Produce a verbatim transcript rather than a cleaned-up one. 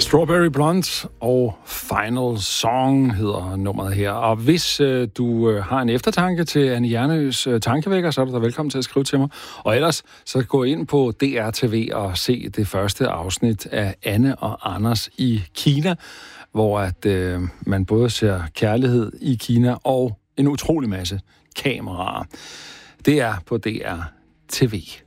Strawberry Blonde og Final Song hedder nummeret her. Og hvis øh, du øh, har en eftertanke til Anne Hjernøs øh, tankevækker, så er du da velkommen til at skrive til mig. Og ellers, så gå ind på D R T V og se det første afsnit af Anne og Anders i Kina, hvor at øh, man både ser kærlighed i Kina og en utrolig masse kameraer. Det er på D R T V.